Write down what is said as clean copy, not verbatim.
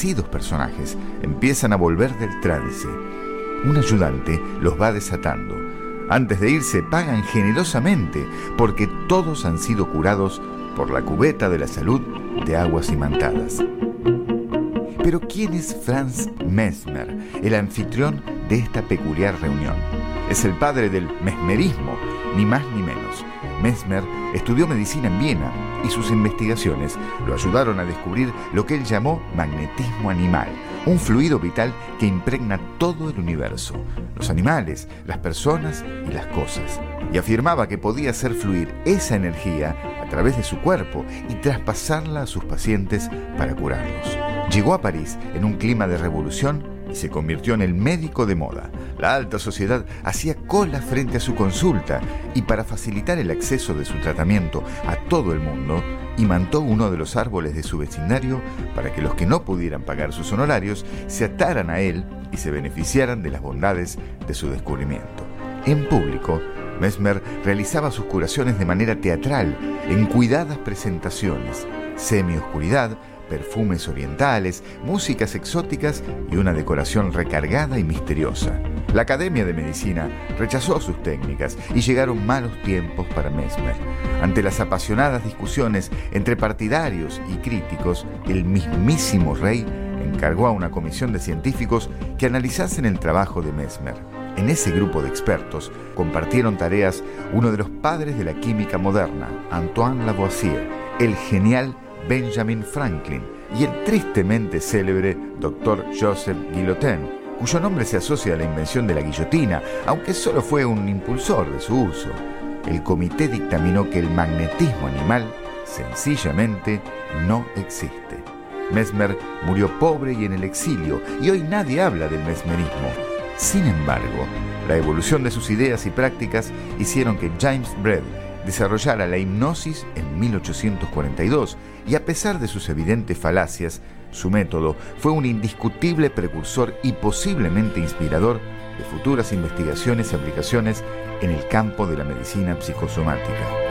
convencidos personajes empiezan a volver del trance. Un ayudante los va desatando. Antes de irse pagan generosamente porque todos han sido curados por la cubeta de la salud de aguas imantadas. Pero ¿quién es Franz Mesmer, el anfitrión de esta peculiar reunión? Es el padre del mesmerismo, ni más ni menos. Mesmer estudió medicina en Viena y sus investigaciones lo ayudaron a descubrir lo que él llamó magnetismo animal, un fluido vital que impregna todo el universo, los animales, las personas y las cosas. Y afirmaba que podía hacer fluir esa energía a través de su cuerpo y traspasarla a sus pacientes para curarlos. Llegó a París en un clima de revolución y se convirtió en el médico de moda. La alta sociedad hacía cola frente a su consulta y para facilitar el acceso de su tratamiento a todo el mundo, imantó uno de los árboles de su vecindario para que los que no pudieran pagar sus honorarios se ataran a él y se beneficiaran de las bondades de su descubrimiento. En público, Mesmer realizaba sus curaciones de manera teatral, en cuidadas presentaciones, semioscuridad, perfumes orientales, músicas exóticas y una decoración recargada y misteriosa. La Academia de Medicina rechazó sus técnicas y llegaron malos tiempos para Mesmer. Ante las apasionadas discusiones entre partidarios y críticos, el mismísimo rey encargó a una comisión de científicos que analizasen el trabajo de Mesmer. En ese grupo de expertos compartieron tareas uno de los padres de la química moderna, Antoine Lavoisier, el genial Benjamin Franklin y el tristemente célebre Dr. Joseph Guillotin, cuyo nombre se asocia a la invención de la guillotina, aunque solo fue un impulsor de su uso. El comité dictaminó que el magnetismo animal sencillamente no existe. Mesmer murió pobre y en el exilio, y hoy nadie habla del mesmerismo. Sin embargo, la evolución de sus ideas y prácticas hicieron que James Brett desarrollara la hipnosis en 1842 y a pesar de sus evidentes falacias, su método fue un indiscutible precursor y posiblemente inspirador de futuras investigaciones y aplicaciones en el campo de la medicina psicosomática.